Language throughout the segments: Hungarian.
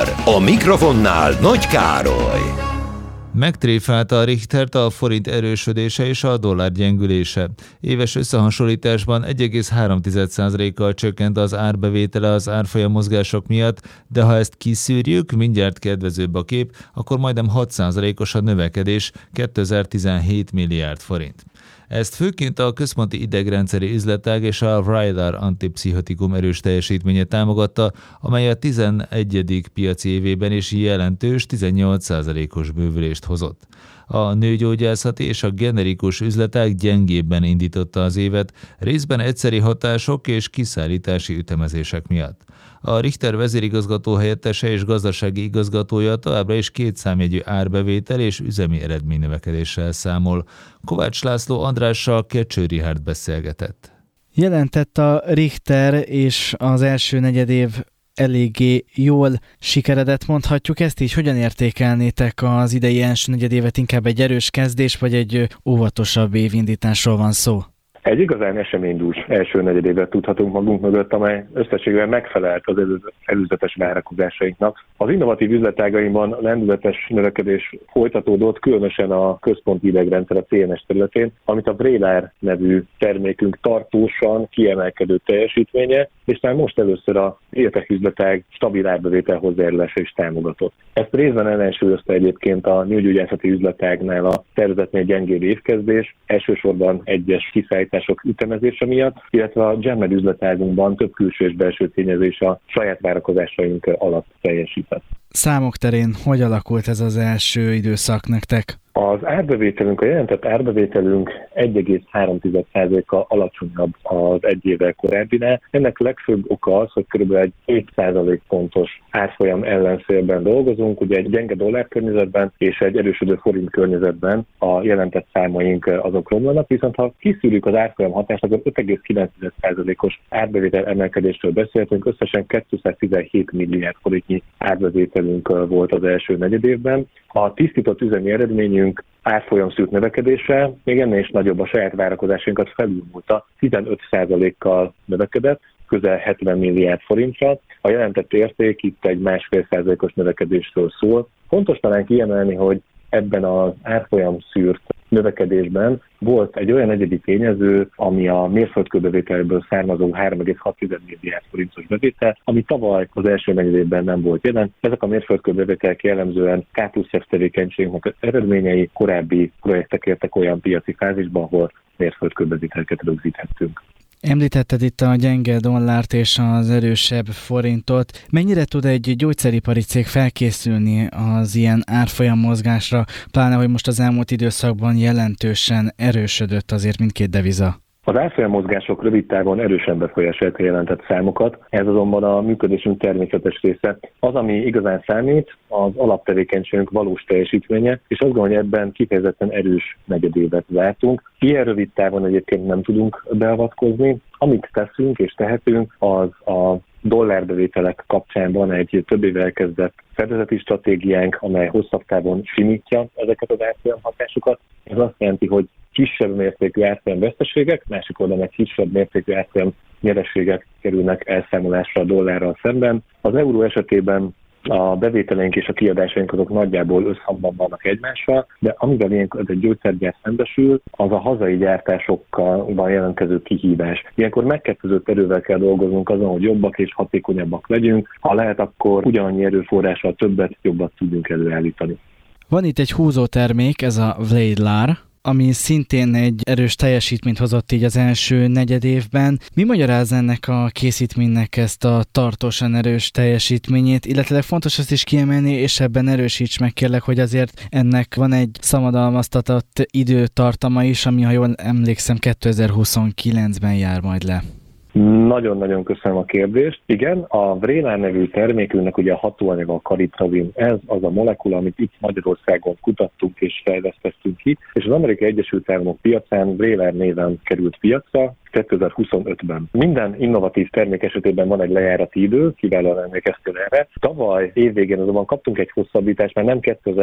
Zenekar. A mikrofonnál Nagy Károly. Megtréfálta a Richtert a forint erősödése és a dollár gyengülése. Éves összehasonlításban 1,3%-kal csökkent az árbevétele az árfolyam mozgások miatt, de ha ezt kiszűrjük, mindjárt kedvezőbb a kép, akkor majdnem 6%-os a növekedés, 2017 milliárd forint. Ezt főként a központi idegrendszeri üzletág és a Vraylar antipszichotikum erős teljesítménye támogatta, amely a 11. piaci évében is jelentős 18%-os bővülést hozott. A nőgyógyászati és a generikus üzletág gyengébben indította az évet, részben egyszeri hatások és kiszállítási ütemezések miatt. A Richter vezérigazgató helyettese és gazdasági igazgatója továbbra is 2 számjegyű árbevétel és üzemi eredménynövekedéssel számol. Kovács László Andrással Kecső Richárd beszélgetett. Jelentett a Richter, és az első negyedév eléggé jól sikeredett, mondhatjuk ezt így. Hogyan értékelnétek az idei első negyedévet? Inkább egy erős kezdés, vagy egy óvatosabb évindításról van szó? Egy igazán eseménydús első negyedévet tudhatunk magunk mögött, amely összességében megfelelt az előzetes várakozásainknak. Az innovatív üzletágainkban lendületes növekedés folytatódott, különösen a központi idegrendszer a CNS területén, amit a Vraylar nevű termékünk tartósan kiemelkedő teljesítménye, és már most először a Biotech üzletág stabil árbevétel hozzájárulása is támogatott. Ezt részben ellensúlyozta egyébként a nőgyógyászati üzletágnál a tervezetnél gyengébb évkezdés, elsősorban egyes kiszállítások ütemezése miatt, illetve a GenMed üzletágunkban több külső és belső tényezés a saját várakozásaink alatt teljesített. Számok terén hogy alakult ez az első időszak nektek? Az árbevételünk, a jelentett árbevételünk 1,3%-kal alacsonyabb az egy évvel korábbinál. Ennek legfőbb oka az, hogy kb. Egy 7% pontos árfolyam ellenszélben dolgozunk, ugye egy gyenge dollár környezetben és egy erősödő forint környezetben a jelentett számaink azok romlanak, viszont ha kiszűrjük az árfolyam hatást, akkor 5,9%-os árbevétel emelkedésről beszéltünk, összesen 217 milliárd forintnyi árbevételünk volt az első negyedévben. A tisztított üzemi eredményünk árfolyamszűrt növekedése még ennél is nagyobb, a saját várakozásainkat felülmúlta, 15%-kal növekedett, közel 70 milliárd forintra. A jelentett érték itt egy 1,5%-os növekedésről szól. Fontos talán kiemelni, hogy ebben az árfolyamszűrt növekedésben volt egy olyan egyedi tényező, ami a mérföldkőbevételből származó 3,6 milliárd forintos bevétel, ami tavaly az első negyedében nem volt jelen. Ezek a mérföldkőbevételek jellemzően K+F tevékenységnek eredményei, korábbi projektek értek olyan piaci fázisban, ahol mérföldkőbevételeket rögzíthettünk. Említetted itt a gyenge dollárt és az erősebb forintot. Mennyire tud egy gyógyszeripari cég felkészülni az ilyen árfolyam mozgásra, pláne hogy most az elmúlt időszakban jelentősen erősödött azért mindkét deviza? Az árfolyam mozgások rövid távon erősen befolyásolják jelentett számokat, ez azonban a működésünk természetes része. Az, ami igazán számít, az alaptevékenységünk valós teljesítménye, és azt gondolom, hogy ebben kifejezetten erős negyedévet vártunk. Ilyen rövid távon egyébként nem tudunk beavatkozni. Amit teszünk és tehetünk, az a dollárbevételek kapcsán van egy több éve elkezdett fedezeti stratégiánk, amely hosszabb távon simítja ezeket az árfolyam hatásokat. Ez azt jelenti, hogy kisebb mértékű árfolyam veszteségek, másik oldalon egy kisebb mértékű árfolyam nyereségek kerülnek elszámolásra a dollárral szemben. Az euró esetében a bevételeink és a kiadásaink azok nagyjából összhangban vannak egymással, de amivel ilyenkor egy gyógyszergyár szembesül, az a hazai gyártásokkal jelentkező kihívás. Ilyenkor megkettőzött erővel kell dolgoznunk azon, hogy jobbak és hatékonyabbak legyünk. Ha lehet, akkor ugyanannyi erőforrással többet, jobbat tudjunk előállítani. Van itt egy húzótermék, ez a Vraylar, ami szintén egy erős teljesítményt hozott így az első negyedévben. Mi magyaráz ennek a készítménynek ezt a tartósan erős teljesítményét, illetve fontos azt is kiemelni, és ebben erősíts meg kérlek, hogy azért ennek van egy szabadalmaztatott időtartama is, ami, ha jól emlékszem, 2029-ben jár majd le. Nagyon-nagyon köszönöm a kérdést. Igen, a Vraylar nevű termékünknek ugye a hatóanyaga a kariprazin. Ez az a molekula, amit itt Magyarországon kutattunk és fejlesztettünk ki, és az Amerikai Egyesült Államok piacán Vraylar néven került piacra. 2025-ben. Minden innovatív termék esetében van egy lejárati idő, kiválóan emlékeztél erre. Tavaly évvégén azonban kaptunk egy hosszabbítást, mert nem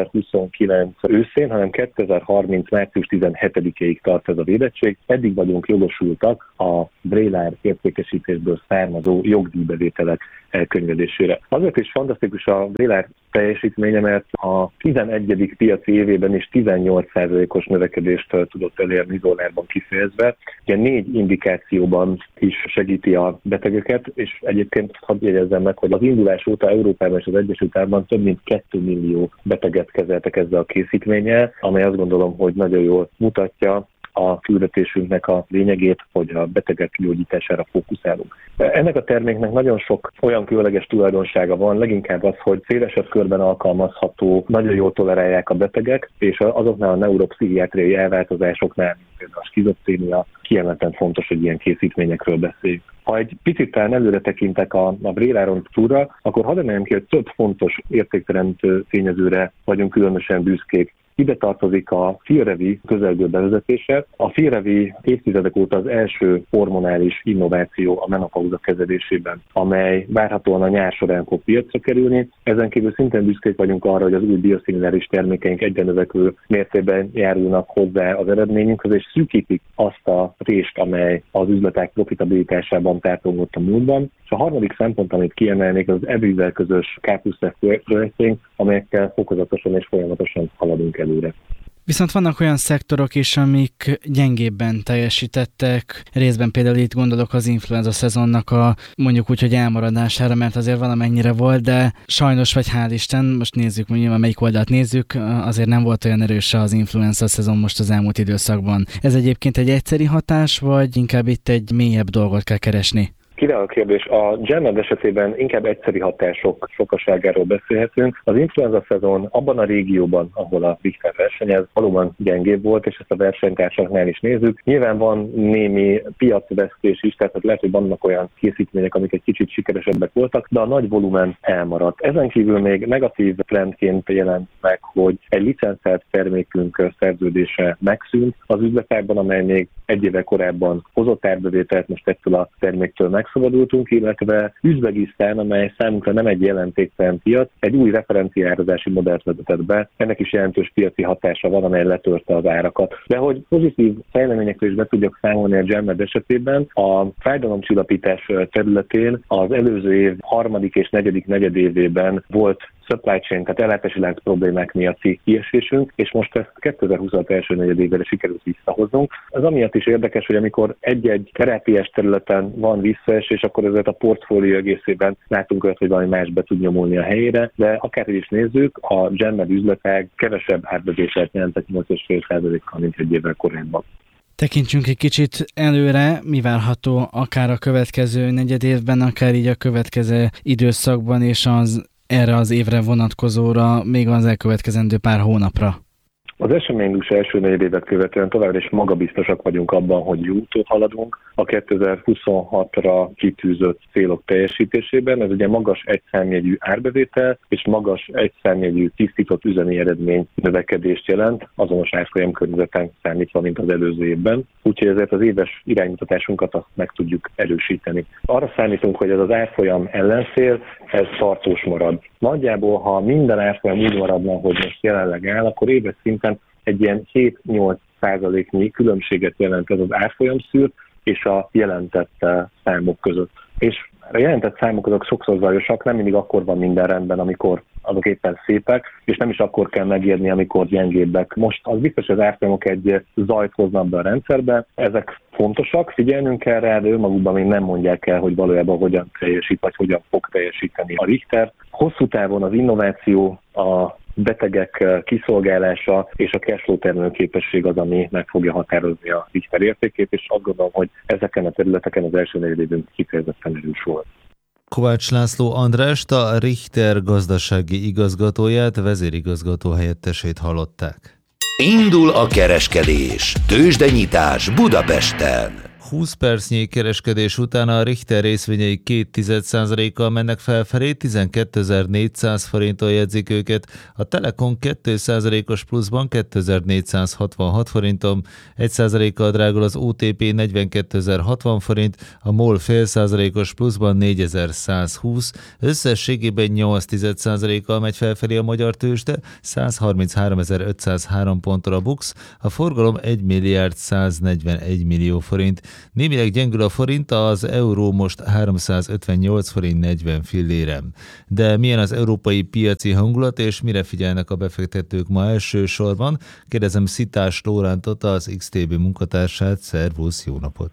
2029 őszén, hanem 2030 március 17-ig tart ez a védettség. Eddig vagyunk jogosultak a Vraylar értékesítésből származó jogdíjbevételek elkönyvelésére. Azért is fantasztikus a Vraylar teljesítménye, mert a 11. piaci évében is 18%-os növekedést tudott elérni dollárban kifejezve. Ugye 4 indikációban is segíti a betegeket, és egyébként hadd jegyezzem meg, hogy az indulás óta Európában és az Egyesült Államokban több mint 2 millió beteget kezeltek ezzel a készítménnyel, amely azt gondolom, hogy nagyon jól mutatja a küldetésünknek a lényegét, hogy a betegek gyógyítására fókuszálunk. Ennek a terméknek nagyon sok olyan különleges tulajdonsága van, leginkább az, hogy szélesebb körben alkalmazható, nagyon jól tolerálják a betegek, és azoknál a neuropszichiátriai elváltozásoknál, mint például a skizofrénia, kiemelten fontos, hogy ilyen készítményekről beszéljünk. Ha egy picit talán előre tekintek a Vraylaron túlra, akkor hadd emeljem ki, hogy több fontos értékteremtő tényezőre vagyunk különösen büszkék. Ide tartozik a Filrevi közelgő bevezetése. A Filrevi évtizedek óta az első hormonális innováció a menopauza kezelésében, amely várhatóan a nyár során fog piacra kerülni. Ezen kívül szintén büszkék vagyunk arra, hogy az új bioszimiláris termékeink egyre növekvő mértékben járulnak hozzá az eredményünkhöz, és szűkítik azt a rést, amely az üzletek profitabilitásában tátongott a múltban. És a harmadik szempont, amit kiemelnék, az EBRI-vel közös K+F projektünk, amelyekkel fokozatosan és folyamatosan haladunk előre. Viszont vannak olyan szektorok is, amik gyengébben teljesítettek, részben például itt gondolok az influenza szezonnak a mondjuk úgy, hogy elmaradására, mert azért valamennyire volt, de sajnos vagy hál' Isten, most nézzük, mondjuk melyik oldalt nézzük, azért nem volt olyan erős az influenza szezon most az elmúlt időszakban. Ez egyébként egy egyszeri hatás, vagy inkább itt egy mélyebb dolgot kell keresni? Kiváló kérdés. A GenMed esetében inkább egyszeri hatások sokaságáról beszélhetünk. Az influenza szezon abban a régióban, ahol a Richter versenyez, valóban gyengébb volt, és ezt a versenytársaknál is nézzük. Nyilván van némi piacvesztés is, tehát lehet, hogy vannak olyan készítmények, amik egy kicsit sikeresebbek voltak, de a nagy volumen elmaradt. Ezen kívül még negatív trendként jelent meg, hogy egy licencelt termékünk szerződése megszűnt az üzletágban, amely még egy évvel korábban hozott árbevételt, most ettől a terméktől megszabadultunk, illetve Üzbegisztán, amely számunkra nem egy jelentéktelen piac, egy új referenciárazási modellt vezetett be. Ennek is jelentős piaci hatása van, amely letörte az árakat. De hogy pozitív fejleményekről is be tudjak számolni a GenMed esetében, a fájdalomcsillapítás területén az előző év harmadik és negyedik negyedévében volt supply chain, tehát ellátási lánc problémák miatti kiesésünk, és most ezt 2026 első negyedévére sikerült visszahoznunk. Ez amiatt is érdekes, hogy amikor egy-egy terápiás területen van visszaesés, akkor ezért a portfólió egészében látunk olyat, hogy valami más be tud nyomulni a helyére, de akárhogy is nézzük, a GenMed üzletág kevesebb árbevételt jelentett 8,5%-kal, mint egy évvel korábban. Tekintsünk egy kicsit előre, mi várható akár a következő negyedévben, akár így a következő időszakban, és az erre az évre vonatkozóra, még az elkövetkezendő pár hónapra? Az eseménydús első negyedévet követően továbbra is magabiztosak vagyunk abban, hogy jó úton haladunk a 2026-ra kitűzött célok teljesítésében. Ez ugye magas egyszámjegyű árbevétel és magas egyszámjegyű tisztított üzemi eredmény növekedést jelent, azonos árfolyam környezeten számítva, mint az előző évben. Úgyhogy ezért az éves iránymutatásunkat azt meg tudjuk erősíteni. Arra számítunk, hogy ez az árfolyam ellenszél, ez tartós marad. Nagyjából, ha minden árfolyam úgy maradna, hogy most jelenleg áll, akkor éves szinten egy ilyen 7-8%-nyi különbséget jelent ez az árfolyamszűr és a jelentett számok között. És a jelentett számok azok sokszor zajosak, nem mindig akkor van minden rendben, amikor azok éppen szépek, és nem is akkor kell megijedni, amikor gyengébbek. Most az biztos, hogy az árfolyamok egy zajt hoznak be a rendszerbe, ezek fontosak, figyelnünk kell rá, de önmagukban még nem mondják el, hogy valójában hogyan teljesít, vagy hogyan fog teljesíteni a Richter. Hosszú távon az innováció, a betegek kiszolgálása és a cashflow termelőképesség az, ami meg fogja határozni a Richter értékét, és azt gondolom, hogy ezeken a területeken az első negyedévünk kifejezetten erős volt. Kovács László Andrást, a Richter gazdasági igazgatóját, vezérigazgató helyettesét hallották. Indul a kereskedés. Tőzsdenyitás Budapesten. 20 percnyi kereskedés után a Richter részvényei 0,2%-kal mennek felfelé, 12.400 forinton jegyzik őket, a Telekom 2%-os pluszban 2.466 forinton, 1%-kal drágul az OTP 42.060 forint, a MOL fél százalékos pluszban 4.120, összességében 8%-kal megy felfelé a magyar tőzsde, 133.503 ponttól a BUX, a forgalom 1.141 millió forint. Némileg gyengül a forint, az euró most 358 forint 40 fillére. De milyen az európai piaci hangulat, és mire figyelnek a befektetők ma elsősorban? Kérdezem Szitás Lórántot, az XTB munkatársát. Szervusz, jó napot!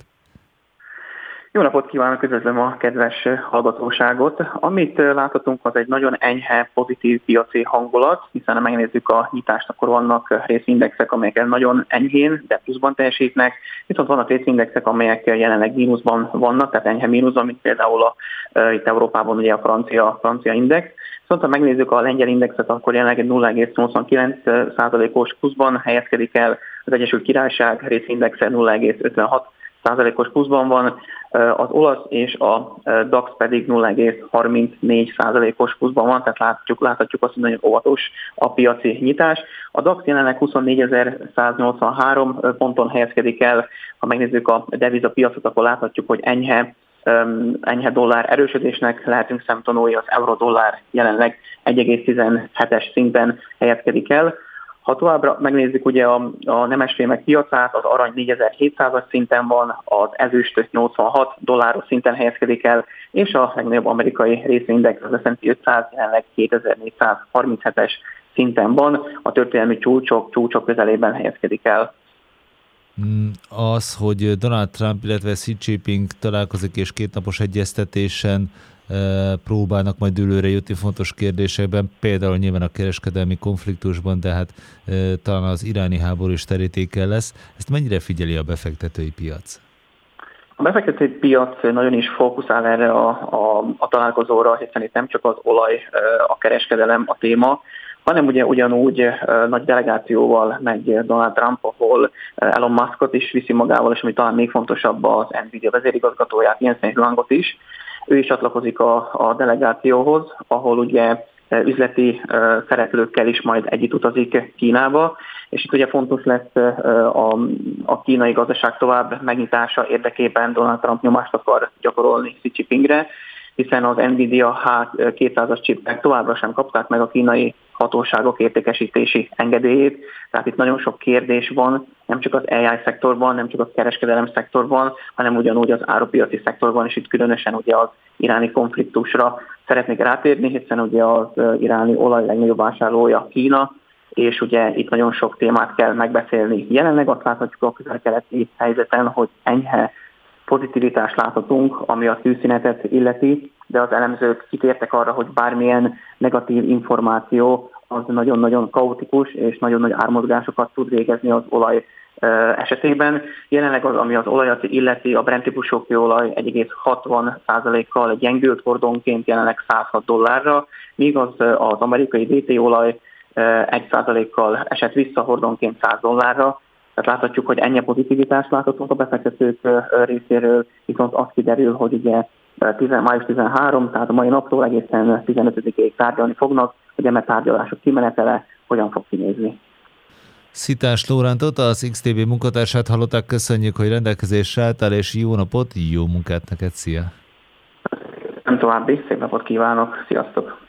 Jó napot kívánok, üdvözlöm a kedves hallgatóságot. Amit láthatunk, az egy nagyon enyhe, pozitív piaci hangulat, hiszen ha megnézzük a nyitást, akkor vannak részindexek, amelyek nagyon enyhén, de pluszban teljesítnek, viszont vannak részindexek, amelyek jelenleg mínuszban vannak, tehát enyhe mínuszban, mint például itt Európában ugye a francia index. Viszont ha megnézzük a lengyel indexet, akkor jelenleg egy 0,89%-os pluszban helyezkedik el, az Egyesült Királyság részindexe 0,56%-os pluszban van, az olasz és a DAX pedig 0,34%-os pluszban van, tehát láthatjuk azt, hogy nagyon óvatos a piaci nyitás. A DAX jelenleg 24.183 ponton helyezkedik el, ha megnézzük a devizapiacot, akkor láthatjuk, hogy enyhe dollár erősödésnek lehetünk szemtanúi, az euró-dollár jelenleg 1,17-es szinten helyezkedik el. Ha továbbra megnézzük ugye a nemesfémek piacát, az arany 4700-as szinten van, az ezüst 86 dolláros szinten helyezkedik el, és a legnagyobb amerikai részvényindex, az S&P 500 jelenleg 2437-es szinten van, a történelmi csúcsok közelében helyezkedik el. Az, hogy Donald Trump, illetve Xi Jinping találkozik és kétnapos egyeztetésen próbálnak majd dőlőre jutni fontos kérdésekben, például nyilván a kereskedelmi konfliktusban, de hát talán az iráni háború is terítéken lesz. Ezt mennyire figyeli a befektetői piac? A befektetői piac nagyon is fókuszál erre a találkozóra, hiszen itt nem csak az olaj, a kereskedelem a téma, hanem ugye ugyanúgy nagy delegációval megy Donald Trump, ahol Elon Muskot is viszi magával, és ami talán még fontosabb, az Nvidia vezérigazgatóját, Jensen Huangot is. Ő is csatlakozik a delegációhoz, ahol ugye üzleti szereplőkkel is majd együtt utazik Kínába, és itt ugye fontos lesz a kínai gazdaság tovább megnyitása érdekében Donald Trump nyomást akar gyakorolni Xi Jinpingre, hiszen az Nvidia H200-as csipek továbbra sem kapták meg a kínai hatóságok értékesítési engedélyét. Tehát itt nagyon sok kérdés van, nem csak az AI szektorban, nem csak a kereskedelem szektorban, hanem ugyanúgy az árupiaci szektorban, és itt különösen ugye az iráni konfliktusra szeretnék rátérni, hiszen ugye az iráni olaj legnagyobb vásárlója Kína, és ugye itt nagyon sok témát kell megbeszélni. Jelenleg azt láthatjuk a közel-keleti helyzeten, hogy enyhe pozitivitást láthatunk, ami a tűzszünetet illeti, de az elemzők kitértek arra, hogy bármilyen negatív információ az nagyon-nagyon kaotikus és nagyon nagy ármozgásokat tud végezni az olaj esetében. Jelenleg az, ami az olajat illeti, a Brent típusú kőolaj 1,60%-kal gyengült hordonként jelenleg 106 dollárra, míg az amerikai WTI olaj 1%-kal esett vissza hordonként 100 dollárra. Tehát láthatjuk, hogy ennyi pozitivitást láthatunk a befektetők részéről, viszont azt kiderül, hogy ugye május 13, tehát a mai naptól egészen 15-ig tárgyalni fognak, hogy eme tárgyalások kimenetele hogyan fog kinézni. Szitás Lórántot, az XTB munkatársát hallották, köszönjük, hogy rendelkezésre álltál, és jó napot, jó munkát neked, szia! Nem további, szép napot kívánok, sziasztok!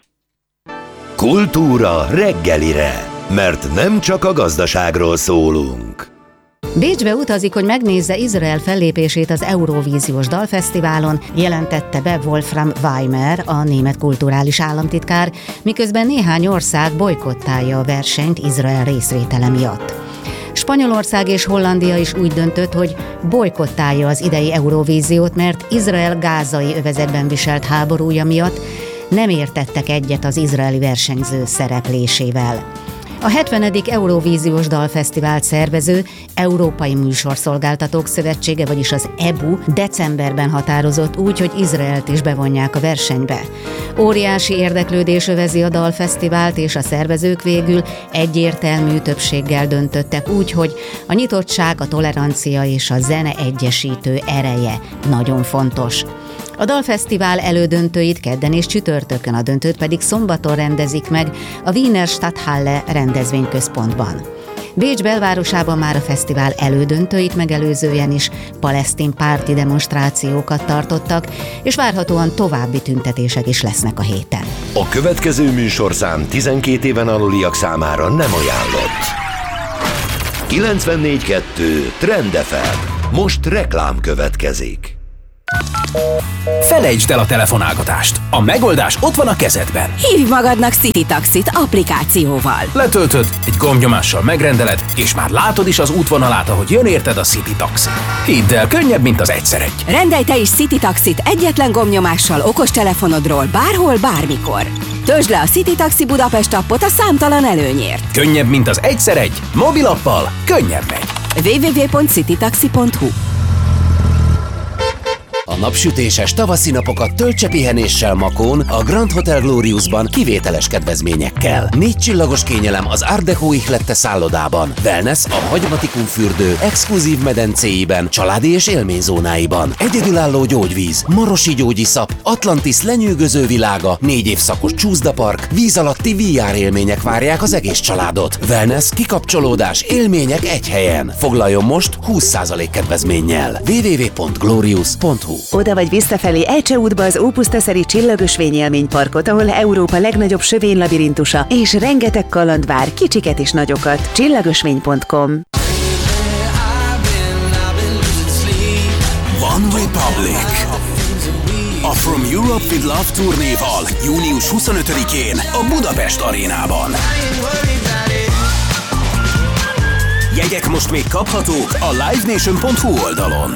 Kultúra reggelire, mert nem csak a gazdaságról szólunk. Bécsbe utazik, hogy megnézze Izrael fellépését az Eurovíziós Dalfesztiválon, jelentette be Wolfram Weimer, a német kulturális államtitkár, miközben néhány ország bojkottálja a versenyt Izrael részvétele miatt. Spanyolország és Hollandia is úgy döntött, hogy bojkottálja az idei Eurovíziót, mert Izrael gázai övezetben viselt háborúja miatt nem értettek egyet az izraeli versenyző szereplésével. A 70. Eurovíziós Dalfesztivált szervező Európai Műsorszolgáltatók Szövetsége, vagyis az EBU decemberben határozott úgy, hogy Izraelt is bevonják a versenybe. Óriási érdeklődés övezi a dalfesztivált, és a szervezők végül egyértelmű többséggel döntöttek úgy, hogy a nyitottság, a tolerancia és a zene egyesítő ereje nagyon fontos. A dalfesztivál elődöntőit kedden és csütörtökön, a döntőt pedig szombaton rendezik meg a Wiener Stadthalle rendezvényközpontban. Bécs belvárosában már a fesztivál elődöntőit megelőzően is palesztin párti demonstrációkat tartottak, és várhatóan további tüntetések is lesznek a héten. A következő műsorszám 12 éven aluliak számára nem ajánlott. 94.2 Trend FM. Most reklám következik. Felejtsd el a telefonálgatást. A megoldás ott van a kezedben. Hívj magadnak City Taxit applikációval. Letöltöd, egy gombnyomással megrendeled, és már látod is az útvonalát, ahogy jön érted a City Taxi. Hidd el, könnyebb, mint az egyszer egy. Rendelj te is City Taxit egyetlen gombnyomással okostelefonodról bárhol, bármikor. Töltsd le a City Taxi Budapest appot a számtalan előnyért. Könnyebb, mint az egyszer egy. Mobilappal könnyebb megy. www.citytaxi.hu. A napsütéses tavaszi napokat töltse pihenéssel Makón, a Grand Hotel Gloriusban kivételes kedvezményekkel. 4 csillagos kényelem az Art Deco ihlette szállodában, wellness a Hagyomatikum fürdő exkluzív medencéiben, családi és élményzónáiban, egyedülálló gyógyvíz, marosi gyógyiszap, Atlantis lenyűgöző világa, 4 évszakos csúszdapark, víz alatti VR élmények várják az egész családot. Wellness, kikapcsolódás, élmények egy helyen. Foglaljon most 20% kedvezménnyel. www.glorius.hu. Oda vagy visszafelé Ecse útba az Ópusztaszeri Csillagösvény-élményparkot, ahol Európa legnagyobb sövénylabirintusa és rengeteg kaland vár, kicsiket és nagyokat. Csillagösvény.com. One Republic. A From Europe with Love turnéval június 25-én a Budapest arénában. Jegyek most még kaphatók a livenation.hu oldalon.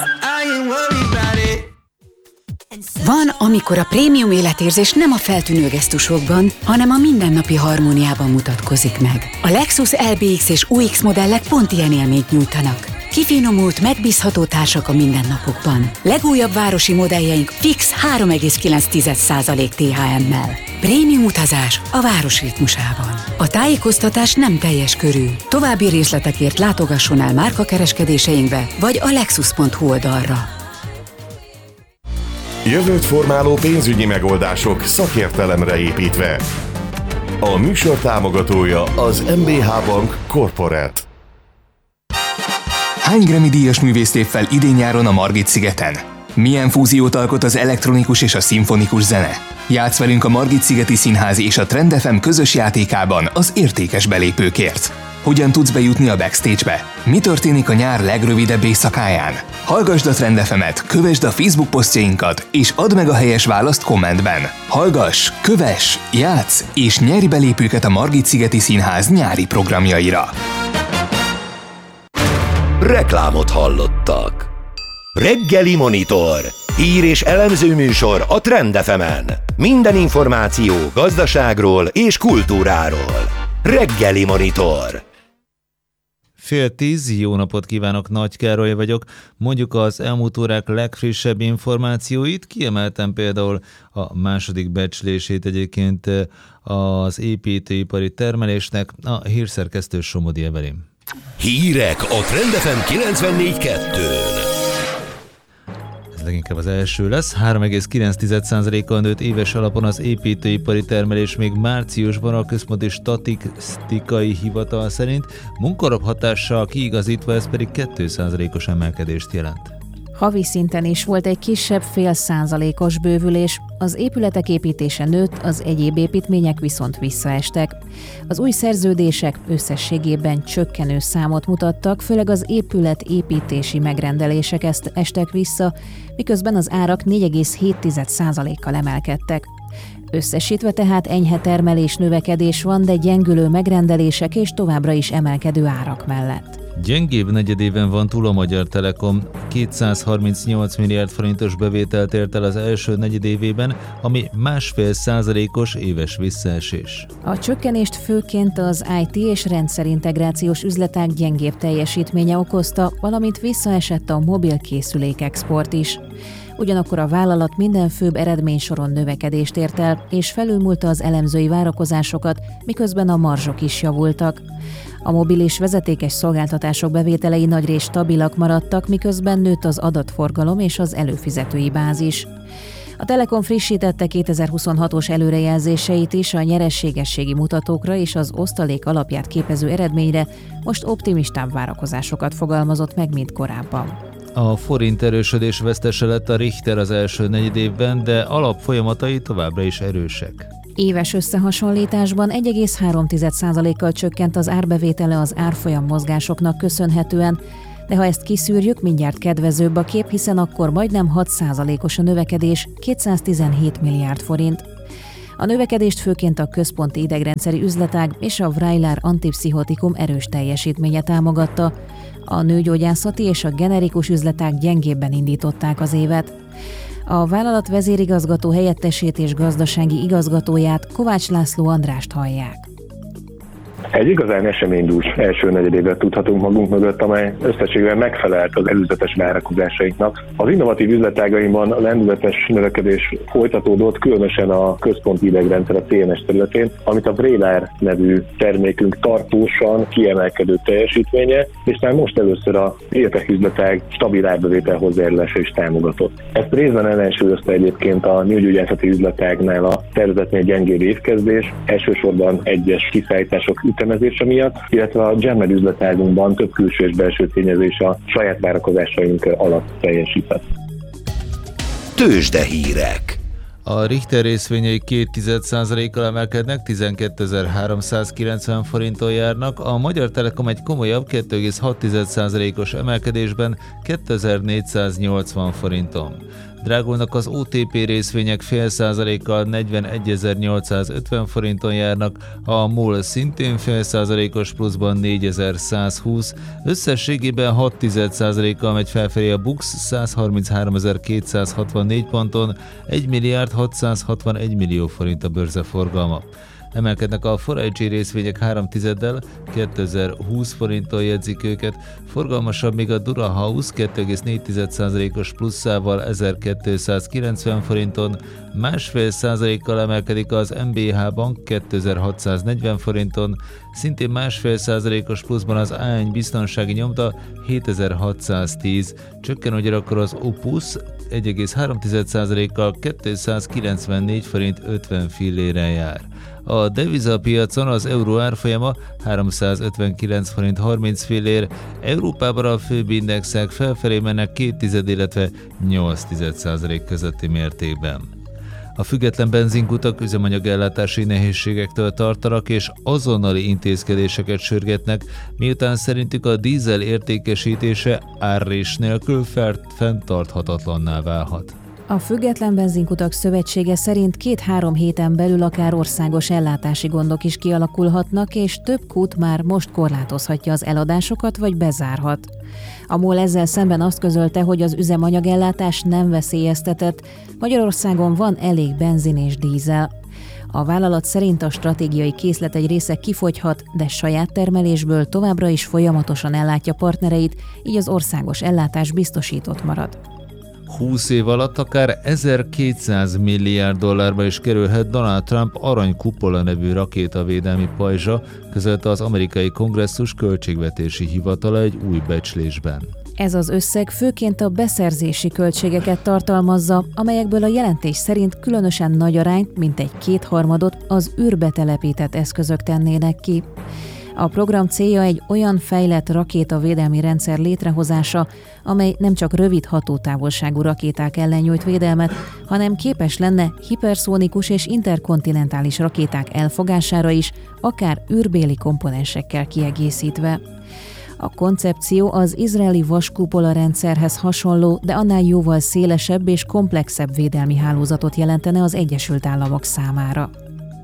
Van, amikor a prémium életérzés nem a feltűnő gesztusokban, hanem a mindennapi harmóniában mutatkozik meg. A Lexus LBX és UX modellek pont ilyen élményt nyújtanak. Kifinomult, megbízható társak a mindennapokban. Legújabb városi modelljeink fix 3,9% THM-mel. Prémium utazás a város ritmusában. A tájékoztatás nem teljes körű. További részletekért látogasson el márkakereskedéseinkbe, vagy a lexus.hu oldalra. Jövőt formáló pénzügyi megoldások szakértelemre építve. A műsor támogatója az MBH Bank Corporate. Hány Grammy díjas művészt lép fel idén-nyáron a Margit-szigeten? Milyen fúziót alkot az elektronikus és a szimfonikus zene? Játsz velünk a Margit-szigeti Színház és a Trend FM közös játékában az értékes belépőkért. Hogyan tudsz bejutni a backstage-be? Mi történik a nyár legrövidebb éjszakáján? Hallgasd a Trend FM-et, kövesd a Facebook posztjainkat, és add meg a helyes választ kommentben. Hallgass, kövess, játsz, és nyerj belépőket a Margit-szigeti Színház nyári programjaira. Reklámot hallottak. Reggeli Monitor. Hír és elemző műsor a Trend FM-en. Minden információ gazdaságról és kultúráról. Reggeli Monitor. 9:30, jó napot kívánok, Nagy Károly vagyok. Mondjuk az elmúlt órák legfrissebb információit, kiemeltem például a második becslését egyébként az építőipari termelésnek, a hírszerkesztő Somodi Evelyn. Hírek a Trend FM 94.2-n. Ez leginkább az első lesz. 3,9%-kal nőtt éves alapon az építőipari termelés még márciusban a Központi Statisztikai Hivatal szerint, munkanap hatással kiigazítva ez pedig 2%-os emelkedést jelent. Havi szinten is volt egy kisebb 0,5%-os bővülés, az épületek építése nőtt, az egyéb építmények viszont visszaestek. Az új szerződések összességében csökkenő számot mutattak, főleg az épület építési megrendelések estek vissza, miközben az árak 4,7%-kal emelkedtek. Összesítve tehát enyhe termelés növekedés van, de gyengülő megrendelések és továbbra is emelkedő árak mellett. Gyengébb negyedében van túl a Magyar Telekom. 238 milliárd forintos bevételt ért el az első negyedévében, ami 1,5%-os éves visszaesés. A csökkenést főként az IT és rendszerintegrációs üzletág gyengébb teljesítménye okozta, valamint visszaesett a mobil készülék export is. Ugyanakkor a vállalat minden főbb eredménysoron növekedést ért el, és felülmúlta az elemzői várakozásokat, miközben a marzsok is javultak. A mobil és vezetékes szolgáltatások bevételei nagyrészt stabilak maradtak, miközben nőtt az adatforgalom és az előfizetői bázis. A Telekom frissítette 2026-os előrejelzéseit is, a nyereségességi mutatókra és az osztalék alapját képező eredményre most optimistább várakozásokat fogalmazott meg, mint korábban. A forint erősödés vesztese lett a Richter az első negyedévben, de alapfolyamatai továbbra is erősek. Éves összehasonlításban 1,3%-kal csökkent az árbevétele az árfolyam mozgásoknak köszönhetően, de ha ezt kiszűrjük, mindjárt kedvezőbb a kép, hiszen akkor majdnem 6%-os a növekedés, 217 milliárd forint. A növekedést főként a központi idegrendszeri üzletág és a Vraylar antipszichotikum erős teljesítménye támogatta. A nőgyógyászati és a generikus üzletág gyengébben indították az évet. A vállalat vezérigazgató helyettesét és gazdasági igazgatóját, Kovács László Andrást hallják. Egy igazán eseménydús első negyedévet tudhatunk magunk mögött, amely összességében megfelelt az előzetes várakozásainknak. Az innovatív üzletágainkban a lendületes növekedés folytatódott, különösen a központi idegrendszer a CNS területén, amit a Vraylar nevű termékünk tartósan kiemelkedő teljesítménye, és már most először a biotech üzletág stabil árbevétel hozzájárulása is támogatott. Ezt részben ellensúlyozta egyébként a nőgyógyászati üzletágnál a tervezetnél gyengébb évkezdés, elsősorban egyes kiszállítások ütemezése miatt, illetve a Genmed üzletágunkban több külső és belső tényezés a saját várakozásaink alatt teljesített. Tőzsdehírek. A Richter részvényei 0,2%-kal emelkednek, 12.390 forinton járnak, a Magyar Telekom egy komolyabb 2,6%-os emelkedésben 2480 forinton. Drágulnak az OTP részvények 0,5%-kal 41.850 forinton járnak, a MOL szintén 0,5%-os pluszban 4120, összességében 0,6%-kal megy felfelé a BUX 133.264 ponton, 1.661 millió forint a bőrzeforgalma. Emelkednek a 4iG részvények 3,1-del, 2020 forinton jegyzik őket, forgalmasabb még a Dura House 2,4%-os pluszával 1290 forinton, 1,5%-kal emelkedik az MBH Bank 2640 forinton, szintén 1,5%-os pluszban az A1 biztonsági nyomda 7610, csökken ugyanakkor az Opus 1,3%-kal 294 forint 50 filléren jár. A devizapiacon az euró árfolyama 359 forint 30 fillér, Európában a főbb indexek felfelé mennek 0,2, illetve 0,8% közötti mértékben. A független benzinkutak üzemanyagellátási nehézségektől tartanak és azonnali intézkedéseket sürgetnek, miután szerintük a dízel értékesítése árrés nélkül fenntarthatatlanná válhat. A Független Benzinkutak Szövetsége szerint 2-3 héten belül akár országos ellátási gondok is kialakulhatnak, és több kút már most korlátozhatja az eladásokat vagy bezárhat. A MOL ezzel szemben azt közölte, hogy az üzemanyagellátás nem veszélyeztetett, Magyarországon van elég benzin és dízel. A vállalat szerint a stratégiai készlet egy része kifogyhat, de saját termelésből továbbra is folyamatosan ellátja partnereit, így az országos ellátás biztosított marad. 20 év alatt akár 1200 milliárd dollárba is kerülhet Donald Trump aranykupola nevű rakétavédelmi pajzsa, közölte az amerikai kongresszus költségvetési hivatala egy új becslésben. Ez az összeg főként a beszerzési költségeket tartalmazza, amelyekből a jelentés szerint különösen nagy arányt, mintegy 2/3 az űrbe telepített eszközök tennének ki. A program célja egy olyan fejlett rakétavédelmi rendszer létrehozása, amely nem csak rövid hatótávolságú rakéták ellen nyújt védelmet, hanem képes lenne hiperszónikus és interkontinentális rakéták elfogására is, akár űrbéli komponensekkel kiegészítve. A koncepció az izraeli vaskupola rendszerhez hasonló, de annál jóval szélesebb és komplexebb védelmi hálózatot jelentene az Egyesült Államok számára.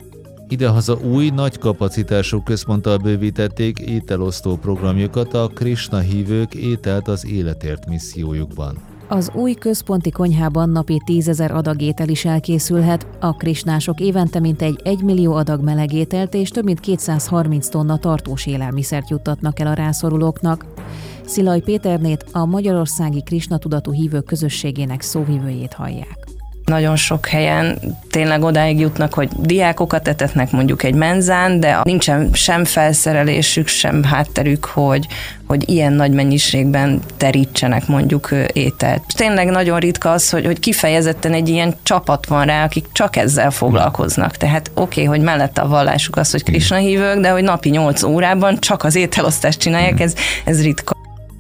Idehaza új, nagy kapacitású központtal bővítették ételosztó programjukat a Krisna hívők ételt az életért missziójukban. Az új központi konyhában napi 10 000 adag étel is elkészülhet, a krisnások évente mintegy 1 millió adag melegételt és több mint 230 tonna tartós élelmiszert juttatnak el a rászorulóknak. Szilaj Péternét, a Magyarországi Krisna tudatú hívők közösségének szóvivőjét hallják. Nagyon sok helyen tényleg odáig jutnak, hogy diákokat etetnek mondjuk egy menzán, de nincsen sem felszerelésük, sem hátterük, hogy ilyen nagy mennyiségben terítsenek mondjuk ételt. Tényleg nagyon ritka az, hogy kifejezetten egy ilyen csapat van rá, akik csak ezzel foglalkoznak. Tehát oké, hogy mellette a vallásuk az, hogy Krisna hívők, de hogy napi 8 órában csak az ételosztást csinálják, ez ritka.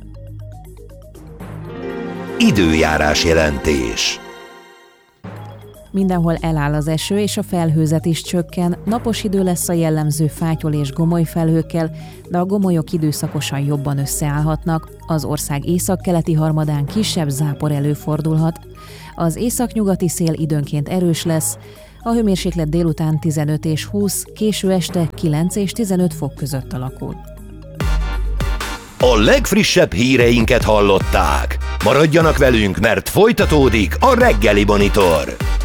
Időjárás jelentés. Mindenhol eláll az eső, és a felhőzet is csökken. Napos idő lesz a jellemző fátyol és gomoly felhőkkel, de a gomolyok időszakosan jobban összeállhatnak. Az ország északkeleti harmadán kisebb zápor előfordulhat. Az északnyugati szél időnként erős lesz, a hőmérséklet délután 15 és 20, késő este 9 és 15 fok között alakul. A legfrissebb híreinket hallották. Maradjanak velünk, mert folytatódik a Reggeli Monitor.